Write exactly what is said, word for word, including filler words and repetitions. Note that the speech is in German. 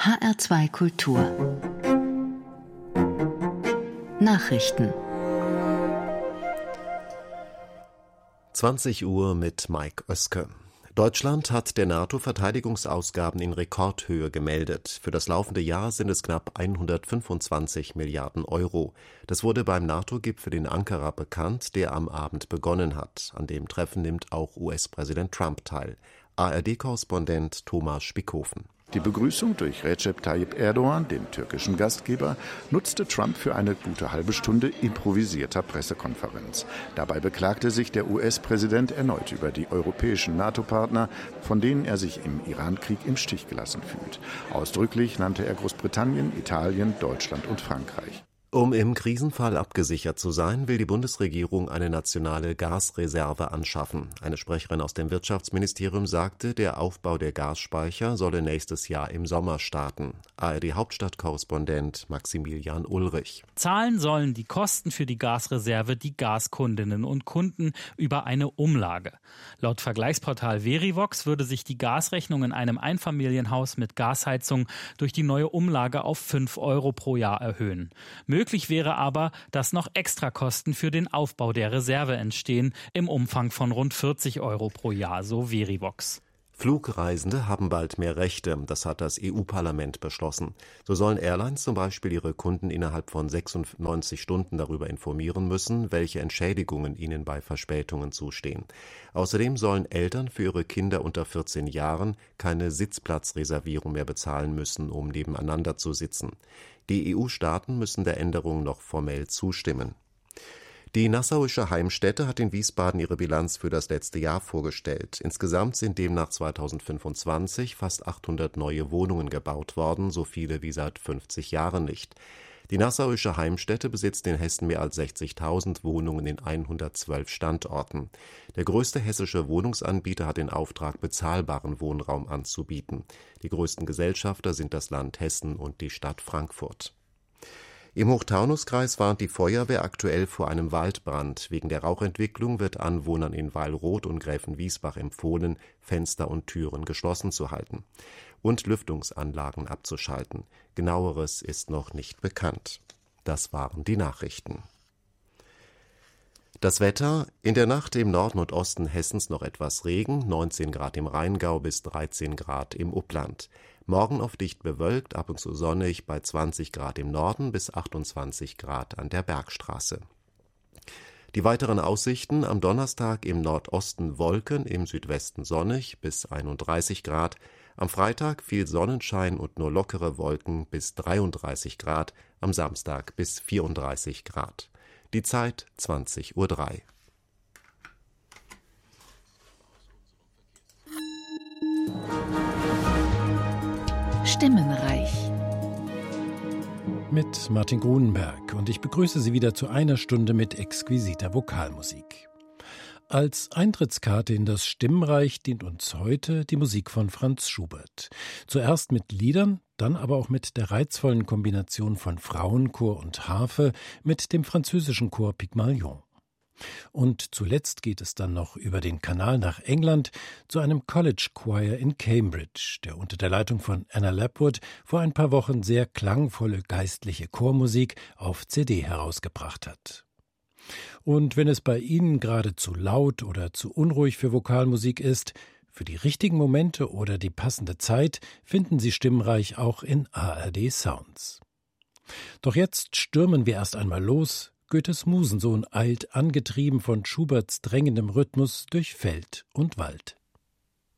H R zwei Kultur Nachrichten zwanzig Uhr mit Mike Oeske. Deutschland hat der NATO-Verteidigungsausgaben in Rekordhöhe gemeldet. Für das laufende Jahr sind es knapp hundertfünfundzwanzig Milliarden Euro. Das wurde beim NATO-Gipfel in Ankara bekannt, der am Abend begonnen hat. An dem Treffen nimmt auch U S-Präsident Trump teil. A R D-Korrespondent Thomas Spickhofen. Die Begrüßung durch Recep Tayyip Erdogan, den türkischen Gastgeber, nutzte Trump für eine gute halbe Stunde improvisierter Pressekonferenz. Dabei beklagte sich der U S-Präsident erneut über die europäischen NATO-Partner, von denen er sich im Iran-Krieg im Stich gelassen fühlt. Ausdrücklich nannte er Großbritannien, Italien, Deutschland und Frankreich. Um im Krisenfall abgesichert zu sein, will die Bundesregierung eine nationale Gasreserve anschaffen. Eine Sprecherin aus dem Wirtschaftsministerium sagte, der Aufbau der Gasspeicher solle nächstes Jahr im Sommer starten. A R D-Hauptstadtkorrespondent Maximilian Ulrich. Zahlen sollen die Kosten für die Gasreserve die Gaskundinnen und Kunden über eine Umlage. Laut Vergleichsportal Verivox würde sich die Gasrechnung in einem Einfamilienhaus mit Gasheizung durch die neue Umlage auf fünf Euro pro Jahr erhöhen. Möglich wäre aber, dass noch Extrakosten für den Aufbau der Reserve entstehen, im Umfang von rund vierzig Euro pro Jahr, so Verivox. Flugreisende haben bald mehr Rechte, das hat das E U-Parlament beschlossen. So sollen Airlines zum Beispiel ihre Kunden innerhalb von sechsundneunzig Stunden darüber informieren müssen, welche Entschädigungen ihnen bei Verspätungen zustehen. Außerdem sollen Eltern für ihre Kinder unter vierzehn Jahren keine Sitzplatzreservierung mehr bezahlen müssen, um nebeneinander zu sitzen. Die E U-Staaten müssen der Änderung noch formell zustimmen. Die Nassauische Heimstätte hat in Wiesbaden ihre Bilanz für das letzte Jahr vorgestellt. Insgesamt sind demnach zweitausendfünfundzwanzig fast achthundert neue Wohnungen gebaut worden, so viele wie seit fünfzig Jahren nicht. Die Nassauische Heimstätte besitzt in Hessen mehr als sechzigtausend Wohnungen in hundertzwölf Standorten. Der größte hessische Wohnungsanbieter hat den Auftrag, bezahlbaren Wohnraum anzubieten. Die größten Gesellschafter sind das Land Hessen und die Stadt Frankfurt. Im Hochtaunuskreis warnt die Feuerwehr aktuell vor einem Waldbrand. Wegen der Rauchentwicklung wird Anwohnern in Weilroth und Gräfenwiesbach empfohlen, Fenster und Türen geschlossen zu halten und Lüftungsanlagen abzuschalten. Genaueres ist noch nicht bekannt. Das waren die Nachrichten. Das Wetter: In der Nacht im Norden und Osten Hessens noch etwas Regen, neunzehn Grad im Rheingau bis dreizehn Grad im Upland. Morgen oft dicht bewölkt, ab und zu sonnig bei zwanzig Grad im Norden bis achtundzwanzig Grad an der Bergstraße. Die weiteren Aussichten: Am Donnerstag im Nordosten Wolken, im Südwesten sonnig bis einunddreißig Grad. Am Freitag viel Sonnenschein und nur lockere Wolken bis dreiunddreißig Grad. Am Samstag bis vierunddreißig Grad. Die Zeit zwanzig Uhr drei. Stimmenreich mit Martin Grunenberg, und ich begrüße Sie wieder zu einer Stunde mit exquisiter Vokalmusik. Als Eintrittskarte in das Stimmenreich dient uns heute die Musik von Franz Schubert. Zuerst mit Liedern, dann aber auch mit der reizvollen Kombination von Frauenchor und Harfe mit dem französischen Chor Pygmalion. Und zuletzt geht es dann noch über den Kanal nach England zu einem College Choir in Cambridge, der unter der Leitung von Anna Lapwood vor ein paar Wochen sehr klangvolle geistliche Chormusik auf C D herausgebracht hat. Und wenn es bei Ihnen gerade zu laut oder zu unruhig für Vokalmusik ist, für die richtigen Momente oder die passende Zeit finden Sie Stimmenreich auch in A R D Sounds. Doch jetzt stürmen wir erst einmal los. Goethes Musensohn eilt, angetrieben von Schuberts drängendem Rhythmus, durch Feld und Wald.